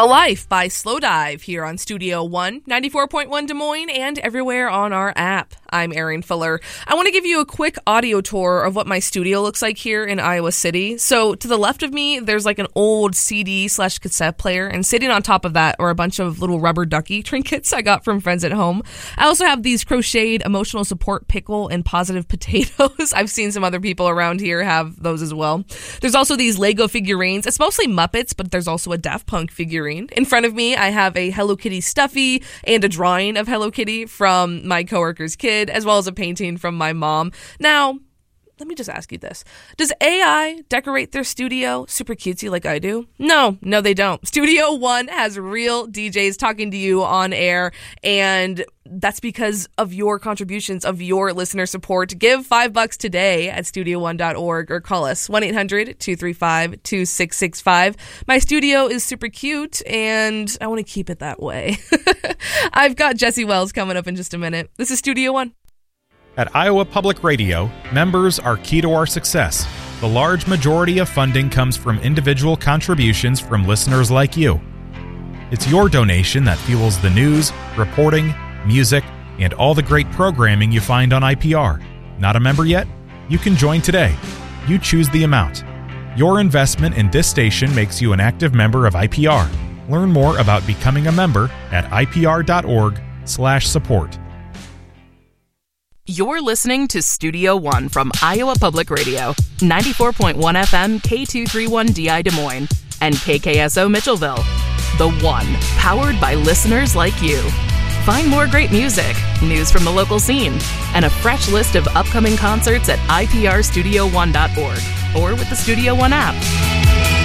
A Life by Slow Dive here on Studio One, 94.1 Des Moines, and everywhere on our app. I'm Erin Fuller. I want to give you a quick audio tour of what my studio looks like here in Iowa City. So to the left of me, there's like an old CD/cassette player, and sitting on top of that are a bunch of little rubber ducky trinkets I got from friends at home. I also have these crocheted emotional support pickle and positive potatoes. I've seen some other people around here have those as well. There's also these Lego figurines. It's mostly Muppets, but there's also a Daft Punk figurine. In front of me, I have a Hello Kitty stuffy and a drawing of Hello Kitty from my coworker's kid, as well as a painting from my mom. Now, let me just ask you this. Does AI decorate their studio super cutesy like I do? No, they don't. Studio One has real DJs talking to you on air, and that's because of your contributions, of your listener support. Give $5 today at studio1.org or call us 1-800-235-2665. My studio is super cute, and I want to keep it that way. I've got Jesse Wells coming up in just a minute. This is Studio One. At Iowa Public Radio, members are key to our success. The large majority of funding comes from individual contributions from listeners like you. It's your donation that fuels the news, reporting, music, and all the great programming you find on IPR. Not a member yet? You can join today. You choose the amount. Your investment in this station makes you an active member of IPR. Learn more about becoming a member at ipr.org/support. You're listening to Studio One from Iowa Public Radio, 94.1 FM K231DI Des Moines, and KKSO Mitchellville. The One, powered by listeners like you. Find more great music, news from the local scene, and a fresh list of upcoming concerts at iprstudio1.org or with the Studio One app.